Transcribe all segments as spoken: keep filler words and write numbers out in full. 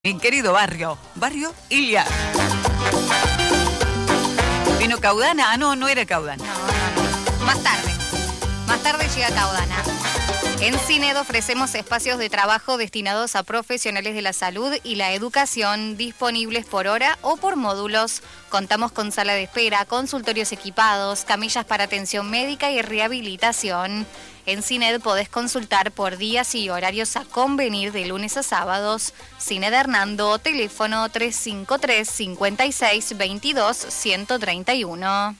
Mi querido barrio, barrio Ilia. ¿Vino Caudana? Ah, no, no era Caudana. No, no, no. Más tarde. Más tarde llega Caudana. En CINED ofrecemos espacios de trabajo destinados a profesionales de la salud y la educación, disponibles por hora o por módulos. Contamos con sala de espera, consultorios equipados, camillas para atención médica y rehabilitación. En CINED podés consultar por días y horarios a convenir de lunes a sábados. CINED Hernando, teléfono tres cinco tres, cinco seis, veintidós, ciento treinta y uno.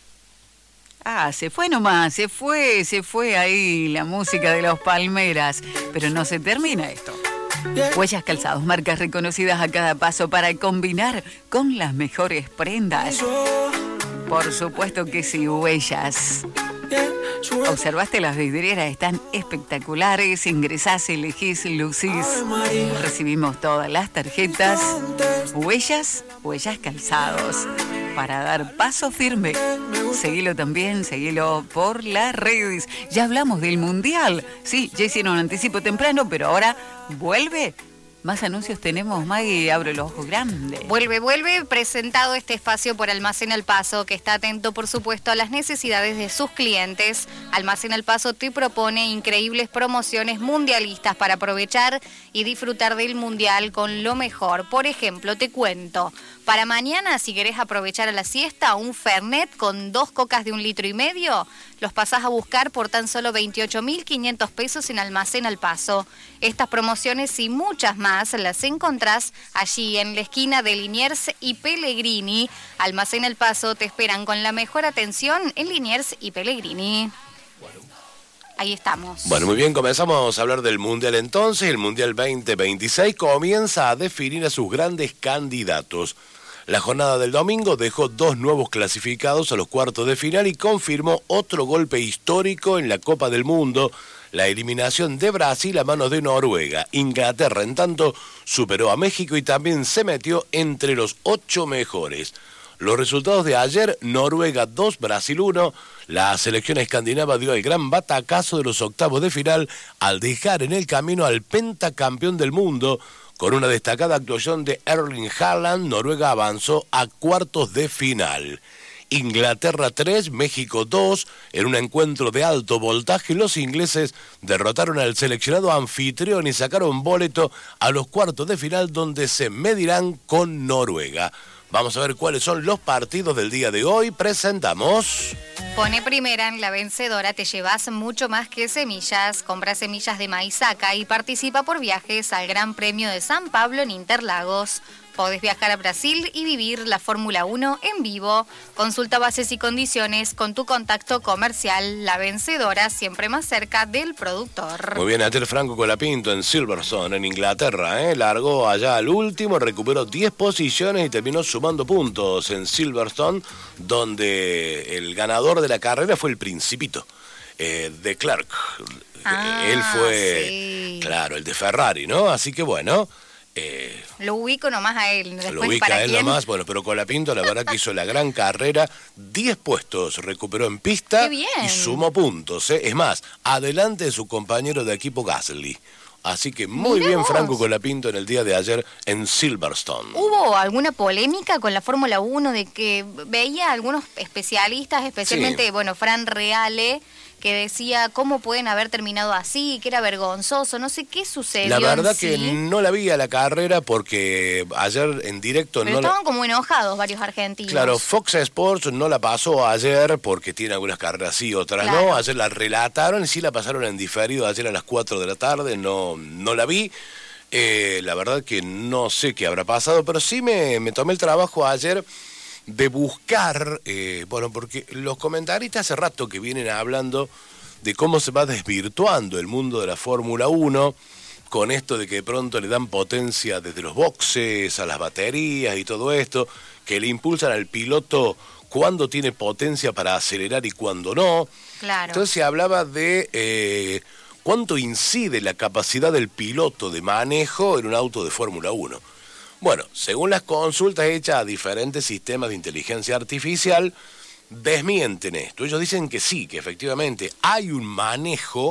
Ah, se fue nomás, se fue, se fue ahí la música de los Palmeras. Pero no se termina esto. Huellas Calzados, marcas reconocidas a cada paso para combinar con las mejores prendas. Por supuesto que sí, Huellas. ¿Observaste las vidrieras? Están espectaculares. Ingresás, elegís, lucís. Recibimos todas las tarjetas. Huellas, Huellas Calzados. Para dar paso firme. Seguilo también, seguilo por las redes. Ya hablamos del Mundial. Sí, ya hicieron un anticipo temprano, pero ahora vuelve. Más anuncios tenemos, Maggie, abro los ojos grandes. Vuelve, vuelve, presentado este espacio por Almacén Al Paso, que está atento, por supuesto, a las necesidades de sus clientes. Almacén Al Paso te propone increíbles promociones mundialistas para aprovechar y disfrutar del Mundial con lo mejor. Por ejemplo, te cuento, para mañana, si querés aprovechar a la siesta, un Fernet con dos cocas de un litro y medio, los pasás a buscar por tan solo veintiocho mil quinientos pesos en Almacén Al Paso. Estas promociones y muchas más las encontrás allí en la esquina de Liniers y Pellegrini. Almacén El Paso te esperan con la mejor atención en Liniers y Pellegrini. Ahí estamos. Bueno, muy bien, comenzamos a hablar del Mundial entonces. El Mundial veinte veintiséis comienza a definir a sus grandes candidatos. La jornada del domingo dejó dos nuevos clasificados a los cuartos de final y confirmó otro golpe histórico en la Copa del Mundo, la eliminación de Brasil a manos de Noruega. Inglaterra, en tanto, superó a México y también se metió entre los ocho mejores. Los resultados de ayer: Noruega dos, Brasil uno. La selección escandinava dio el gran batacazo de los octavos de final al dejar en el camino al pentacampeón del mundo. Con una destacada actuación de Erling Haaland, Noruega avanzó a cuartos de final. Inglaterra tres, México dos. En un encuentro de alto voltaje, los ingleses derrotaron al seleccionado anfitrión y sacaron boleto a los cuartos de final, donde se medirán con Noruega. Vamos a ver cuáles son los partidos del día de hoy. Presentamos. Pone primera en La Vencedora, te llevas mucho más que semillas. Compra semillas de Maizaca y participa por viajes al Gran Premio de San Pablo en Interlagos. Podés viajar a Brasil y vivir la Fórmula uno en vivo. Consulta bases y condiciones con tu contacto comercial. La Vencedora, siempre más cerca del productor. Muy bien, ayer Franco Colapinto en Silverstone, en Inglaterra, ¿eh? Largó allá al último, recuperó diez posiciones y terminó sumando puntos en Silverstone, donde el ganador de la carrera fue el Principito, eh, de Clark. Ah, Él fue, sí. Claro, el de Ferrari, ¿no? Así que bueno... Eh, lo ubico nomás a él. Después, lo ubica ¿para a él quién? nomás, bueno, pero Colapinto la verdad que hizo la gran carrera, diez puestos recuperó en pista y sumó puntos, ¿eh? Es más, adelante de su compañero de equipo Gasly. Así que muy Mirá bien vos. Franco Colapinto en el día de ayer en Silverstone. ¿Hubo alguna polémica con la Fórmula uno de que veía a algunos especialistas, especialmente, Sí. bueno, Fran Reale, que decía cómo pueden haber terminado así, que era vergonzoso, no sé qué sucedió? La verdad en que sí, no la vi a la carrera porque ayer en directo pero no la... estaban como enojados varios argentinos. Claro, Fox Sports no la pasó ayer porque tiene algunas carreras sí, otras Claro. no. Ayer la relataron y sí la pasaron en diferido ayer a las cuatro de la tarde, no, no la vi. Eh, la verdad que no sé qué habrá pasado, pero sí me, me tomé el trabajo ayer de buscar, eh, bueno, porque los comentaristas hace rato que vienen hablando de cómo se va desvirtuando el mundo de la Fórmula uno, con esto de que de pronto le dan potencia desde los boxes a las baterías y todo esto, que le impulsan al piloto cuando tiene potencia para acelerar y cuando no. Claro. Entonces se hablaba de eh, cuánto incide la capacidad del piloto de manejo en un auto de Fórmula uno. Bueno, según las consultas hechas a diferentes sistemas de inteligencia artificial, desmienten esto. Ellos dicen que sí, que efectivamente hay un manejo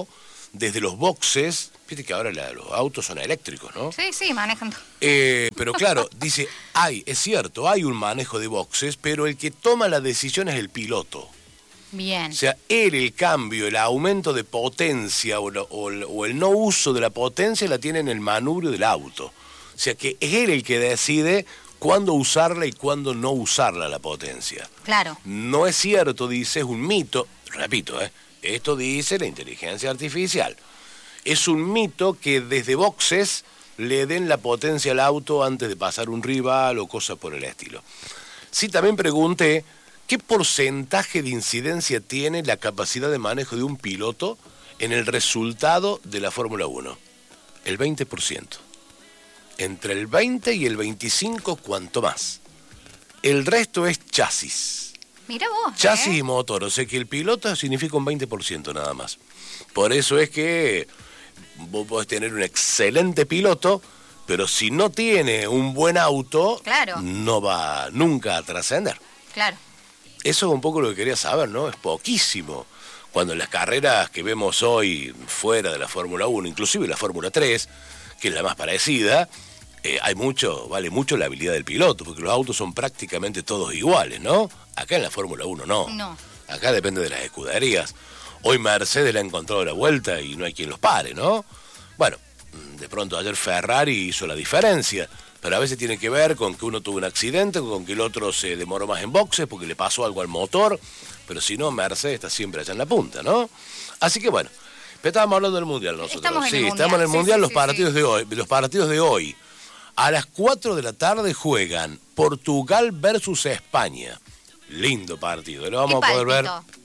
desde los boxes. Viste que ahora la, los autos son eléctricos, ¿no? Sí, sí, manejan. Eh, pero claro, dice, hay, es cierto, hay un manejo de boxes, pero el que toma la decisión es el piloto. Bien. O sea, él el cambio, el aumento de potencia o, lo, o, el, o el no uso de la potencia la tiene en el manubrio del auto. O sea, que es él el que decide cuándo usarla y cuándo no usarla la potencia. Claro. No es cierto, dice, es un mito, repito, ¿eh? Esto dice la inteligencia artificial. Es un mito que desde boxes le den la potencia al auto antes de pasar un rival o cosas por el estilo. Sí, también pregunté qué porcentaje de incidencia tiene la capacidad de manejo de un piloto en el resultado de la Fórmula uno. El veinte por ciento. Entre el veinte y el veinticinco, cuanto más. El resto es chasis. Mira vos. Chasis ¿eh? y motor, o sea que el piloto significa un veinte por ciento nada más. Por eso es que vos podés tener un excelente piloto, pero si no tiene un buen auto, claro, no va nunca a trascender. Claro. Eso es un poco lo que quería saber, ¿no? Es poquísimo. Cuando en las carreras que vemos hoy fuera de la Fórmula uno, inclusive la Fórmula tres, que es la más parecida, eh, hay mucho, vale mucho la habilidad del piloto, porque los autos son prácticamente todos iguales, ¿no? Acá en la Fórmula uno no. No. Acá depende de las escuderías. Hoy Mercedes le ha encontrado la vuelta y no hay quien los pare, ¿no? Bueno, de pronto ayer Ferrari hizo la diferencia, pero a veces tiene que ver con que uno tuvo un accidente, con que el otro se demoró más en boxes porque le pasó algo al motor, pero si no, Mercedes está siempre allá en la punta, ¿no? Así que bueno, pero estábamos hablando del Mundial nosotros. Estamos en sí, el mundial. estamos en el sí, Mundial, sí, los sí, partidos sí. de hoy, los partidos de hoy. A las cuatro de la tarde juegan Portugal versus España. Lindo partido, lo vamos a poder ver.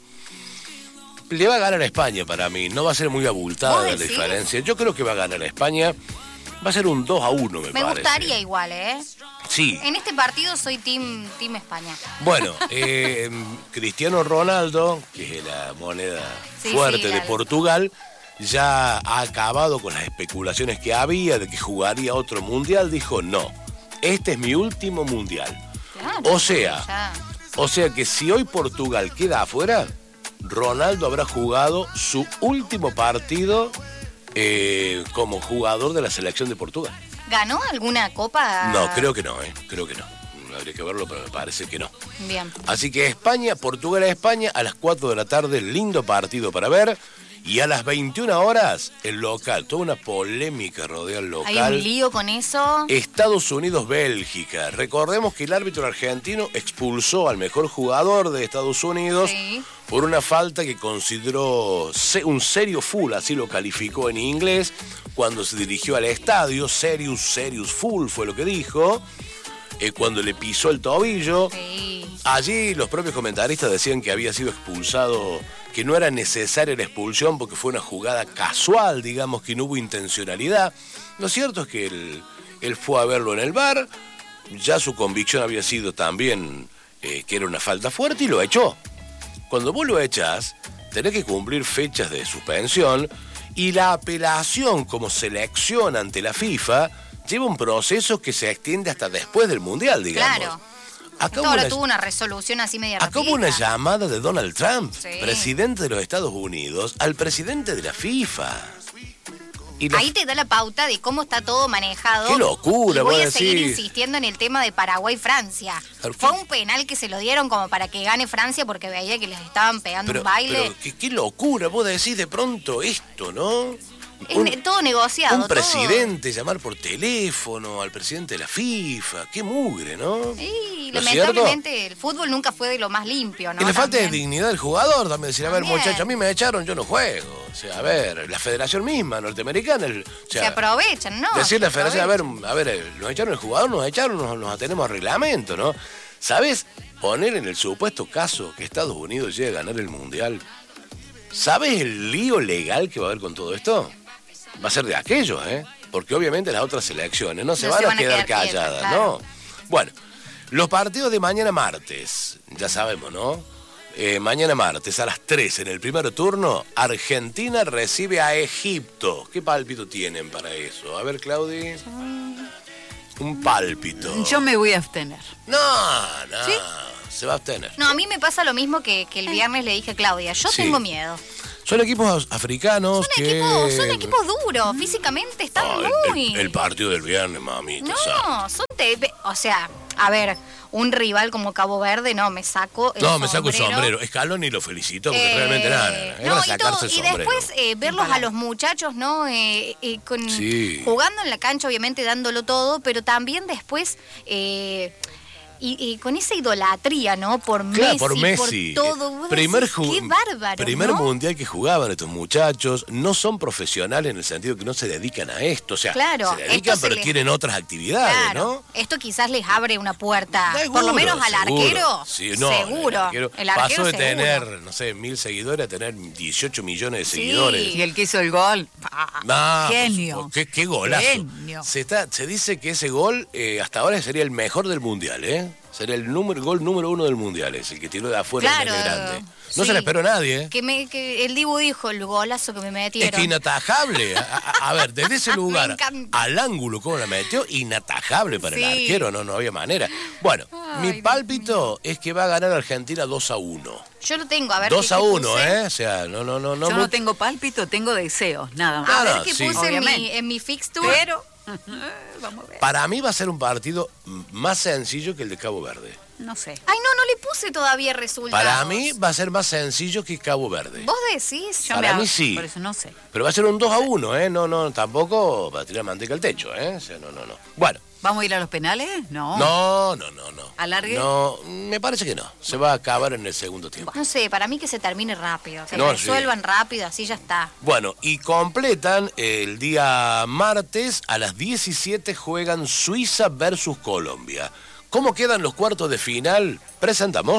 Le va a ganar a España para mí, no va a ser muy abultada la diferencia. Yo creo que va a ganar a España. Va a ser un dos a uno, me, me parece. Me gustaría igual, ¿eh? Sí. En este partido soy team, team España. Bueno, eh, Cristiano Ronaldo, que es la moneda sí, fuerte sí, de Portugal, ya ha acabado con las especulaciones que había de que jugaría otro mundial. Dijo, no, este es mi último mundial. Claro, o sea, ya. o sea que si hoy Portugal queda afuera, Ronaldo habrá jugado su último partido eh, como jugador de la selección de Portugal. ¿Ganó alguna copa? No, creo que no, eh, creo que no. Habría que verlo, pero me parece que no. Bien. Así que España, Portugal a España, a las cuatro de la tarde, lindo partido para ver. Y a las veintiuna horas, el local, toda una polémica rodea el local. Hay un lío con eso. Estados Unidos-Bélgica. Recordemos que el árbitro argentino expulsó al mejor jugador de Estados Unidos sí. por una falta que consideró un serio foul, así lo calificó en inglés, cuando se dirigió al estadio. Serious, serious foul fue lo que dijo. Eh, cuando le pisó el tobillo. Sí. Allí los propios comentaristas decían que había sido expulsado, que no era necesaria la expulsión porque fue una jugada casual, digamos, que no hubo intencionalidad. Lo cierto es que él, él fue a verlo en el V A R, ya su convicción había sido también eh, que era una falta fuerte y lo echó. Cuando vos lo echás, tenés que cumplir fechas de suspensión y la apelación como selección ante la FIFA lleva un proceso que se extiende hasta después del Mundial, digamos. Claro. Acá ahora una, tuvo una resolución así media Acá hubo una llamada de Donald Trump, sí. presidente de los Estados Unidos, al presidente de la FIFA. Y la... Ahí te da la pauta de cómo está todo manejado. ¡Qué locura! Y voy a decís... seguir insistiendo en el tema de Paraguay-Francia. Fue un penal que se lo dieron como para que gane Francia porque veía que les estaban pegando pero, un baile. Pero qué, qué locura, vos decís de pronto esto, ¿no? Es un, todo negociado. Un presidente, todo. Llamar por teléfono al presidente de la FIFA. Qué mugre, ¿no? Sí, lamentablemente cierto? El fútbol nunca fue de lo más limpio, ¿no? Y le falta de dignidad al jugador también. Decir, a ver, muchachos, a mí me echaron, yo no juego. O sea, a ver, la federación misma, norteamericana. El, o sea, se aprovechan, ¿no? Decir la federación, a ver, a ver, nos echaron el jugador, nos echaron, nos, nos atenemos al reglamento, ¿no? ¿Sabes? Poner en el supuesto caso que Estados Unidos llegue a ganar el Mundial. ¿Sabes el lío legal que va a haber con todo esto? Va a ser de aquellos, ¿eh? Porque obviamente las otras selecciones no se, no van, se van a quedar, quedar calladas, quietas, claro. ¿no? Bueno, los partidos de mañana martes, ya sabemos, ¿no? Eh, mañana martes a las tres en el primer turno, Argentina recibe a Egipto. ¿Qué pálpito tienen para eso? A ver, Claudi. Un pálpito. Yo me voy a abstener. No, no. ¿Sí? Se va a abstener. No, a mí me pasa lo mismo que, que el viernes le dije a Claudia. Yo sí. tengo miedo. Son equipos africanos son que... Equipos, son equipos duros, físicamente están oh, muy... El, el partido del viernes, mamita. No, ¿sabes? son... Te... O sea, a ver, un rival como Cabo Verde, no, me saco el No, sombrero. me saco el sombrero. Scaloni lo felicito porque Eh, realmente nada, nada. No, Era y, todo, sacarse el y sombrero. después eh, verlos a los muchachos, ¿no? Eh, eh, con, Sí. Jugando en la cancha, obviamente dándolo todo, pero también después... Eh, Y, y con esa idolatría, ¿no? Por Claro, Messi, por Messi. por todo. Vos Primer, decís, ju- qué bárbaro, primer ¿no? mundial que jugaban estos muchachos. No son profesionales en el sentido que no se dedican a esto. O sea, Claro, se dedican, esto se pero les- tienen otras actividades, Claro, ¿no? esto quizás les abre una puerta, Seguro, por lo menos al seguro. arquero, Sí, no, seguro. El arquero El arquero pasó de seguro. tener, no sé, mil seguidores a tener dieciocho millones de Sí. seguidores. Y el que hizo el gol, ah, Ah, genio. por supuesto. Qué, qué golazo. Genio. Se, está, se dice que ese gol eh, hasta ahora sería el mejor del mundial, ¿eh? Sería el número, gol número uno del mundial, es el que tiró de afuera Claro, el grande. No sí. se le esperó a nadie, ¿eh? Que, me, que el Dibu dijo, el golazo que me metieron. Es que inatajable. A, a- a ver, desde ese Me lugar encanta. al ángulo, ¿cómo la metió? Inatajable para Sí. el arquero, no, no había manera. Bueno, Ay, mi Dios pálpito es que va a ganar Argentina dos a uno. Yo lo tengo, a ver. dos qué- a qué uno, puse. ¿eh? O sea, no, no, no. no Yo muy- no tengo pálpito, tengo deseos, nada más. No, A no, ver qué sí. puse en mi, Obviamente. en mi fixture. Pero, vamos a ver. Para mí va a ser un partido más sencillo que el de Cabo Verde. No sé. Ay, no, no le puse todavía resultados. Para mí va a ser más sencillo que Cabo Verde. ¿Vos decís? Yo Para me mí hago- sí. Por eso no sé. Pero va a ser un dos a uno, ¿eh? No, no, tampoco va a tirar manteca al techo, ¿eh? O sea, no, no, no. Bueno. ¿Vamos a ir a los penales? No. No, no, no, no. ¿Alargue? No, me parece que no. Se va a acabar en el segundo tiempo. No sé, para mí que se termine rápido. Que No, resuelvan rápido, así ya está. Bueno, y completan el día martes a las diecisiete juegan Suiza versus Colombia. ¿Cómo quedan los cuartos de final? Presentamos.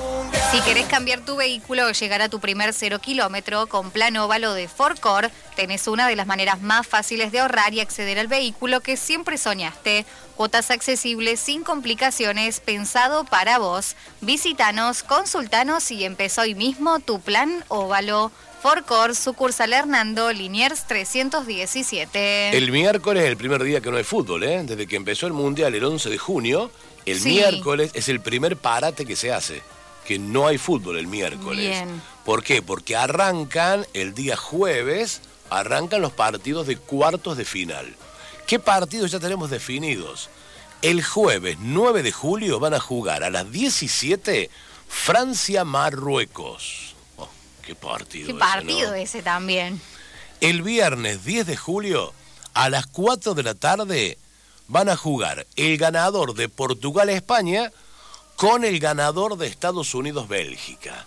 Si querés cambiar tu vehículo o llegar a tu primer cero kilómetro, con Plan Óvalo de Forcor tenés una de las maneras más fáciles de ahorrar y acceder al vehículo que siempre soñaste. Cuotas accesibles, sin complicaciones, pensado para vos. Visítanos, consultanos y empezó hoy mismo tu Plan Óvalo. Forcor, sucursal Hernando, Liniers trescientos diecisiete. El miércoles es el primer día que no hay fútbol, ¿eh? Desde que empezó el Mundial el once de junio, el Sí. miércoles es el primer parate que se hace. Que no hay fútbol el miércoles. Bien. ¿Por qué? Porque arrancan el día jueves, arrancan los partidos de cuartos de final. ¿Qué partidos ya tenemos definidos? El jueves nueve de julio van a jugar a las diecisiete Francia-Marruecos. Oh, qué partido. Qué ese, partido ¿no? ese también. El viernes diez de julio a las cuatro de la tarde van a jugar el ganador de Portugal-España con el ganador de Estados Unidos-Bélgica.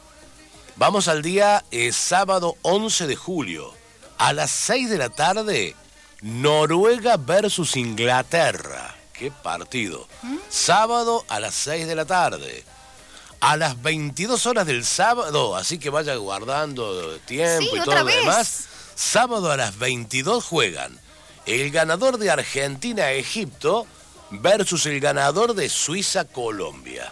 Vamos al día eh, sábado once de julio. A las seis de la tarde, Noruega versus Inglaterra. ¡Qué partido! Sábado a las seis de la tarde. A las veintidós horas del sábado, así que vaya guardando tiempo Sí, y otra todo vez. lo demás. Sábado a las veintidós juegan el ganador de Argentina-Egipto versus el ganador de Suiza-Colombia.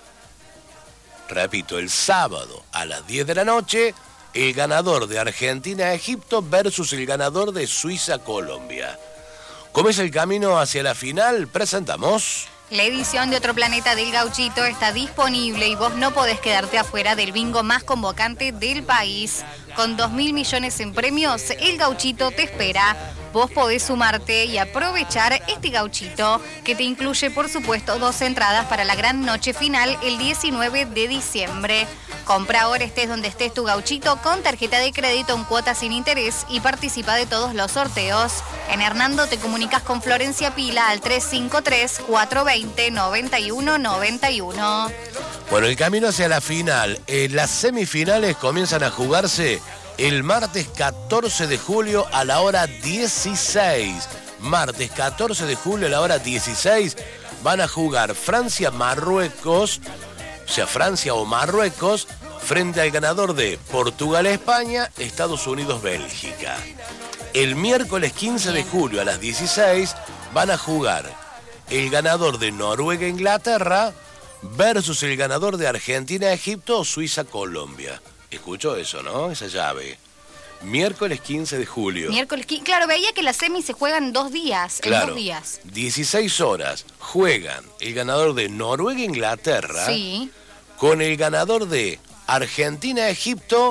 Repito, el sábado a las diez de la noche, el ganador de Argentina-Egipto versus el ganador de Suiza-Colombia. ¿Cómo es el camino hacia la final? Presentamos. La edición de Otro Planeta del Gauchito está disponible y vos no podés quedarte afuera del bingo más convocante del país. Con dos mil millones en premios, el Gauchito te espera. Vos podés sumarte y aprovechar este Gauchito, que te incluye, por supuesto, dos entradas para la gran noche final el diecinueve de diciembre. Compra ahora, estés donde estés, tu Gauchito con tarjeta de crédito en cuotas sin interés y participa de todos los sorteos. En Hernando te comunicas con Florencia Pila al tres cinco tres, cuatro dos cero, nueve uno nueve uno. Bueno, el camino hacia la final. Eh, las semifinales comienzan a jugarse el martes catorce de julio a la hora dieciséis. Martes catorce de julio a la hora dieciséis van a jugar Francia-Marruecos, o sea, Francia o Marruecos, frente al ganador de Portugal-España, Estados Unidos-Bélgica. El miércoles quince de julio a las dieciséis van a jugar el ganador de Noruega-Inglaterra versus el ganador de Argentina-Egipto o Suiza-Colombia. Escuchó eso, ¿no? Esa llave. Miércoles quince de julio. Miércoles, qui- claro, veía que las semis se juegan dos días, en Claro, dos días. dieciséis horas juegan el ganador de Noruega-Inglaterra Sí. con el ganador de Argentina-Egipto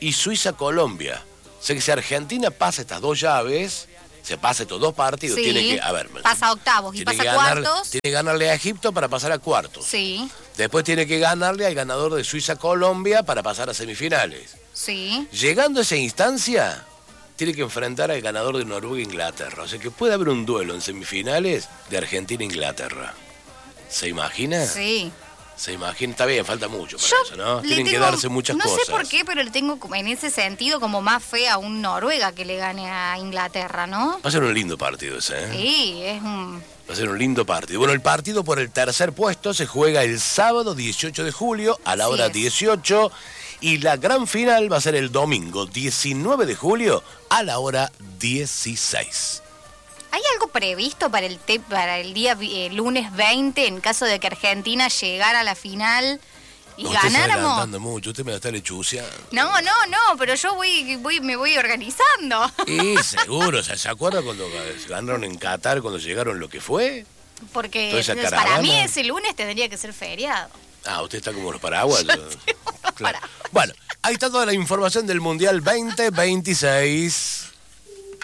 y Suiza-Colombia. O sea que si Argentina pasa estas dos llaves, se pasa estos dos partidos, sí, tiene que, a ver, pasa a octavos y pasa a ganar, cuartos. Tiene que ganarle a Egipto para pasar a cuartos. Sí. Después tiene que ganarle al ganador de Suiza-Colombia para pasar a semifinales. Sí. Llegando a esa instancia, tiene que enfrentar al ganador de Noruega-Inglaterra. O sea que puede haber un duelo en semifinales de Argentina-Inglaterra. ¿Se imagina? Sí. Se imagina, está bien, falta mucho para Yo eso, ¿no? le Tienen tengo, que darse muchas no cosas. No sé por qué, pero le tengo como en ese sentido como más fe a un Noruega que le gane a Inglaterra, ¿no? Va a ser un lindo partido ese, ¿eh? Sí, es un... Va a ser un lindo partido. Bueno, el partido por el tercer puesto se juega el sábado dieciocho de julio a la hora dieciocho y la gran final va a ser el domingo diecinueve de julio a la hora dieciséis. ¿Hay algo previsto para el te para el día eh, lunes veinte en caso de que Argentina llegara a la final y no, ganáramos? Usted está adelantando mucho, usted me la está lechuciando. No, no, no, pero yo voy, voy me voy organizando. Y seguro, o sea, ¿se acuerda cuando ganaron en Qatar, cuando llegaron lo que fue? Porque para mí ese lunes tendría que ser feriado. Ah, usted está como los paraguayos. Claro. Bueno, ahí está toda la información del Mundial veinte veintiséis.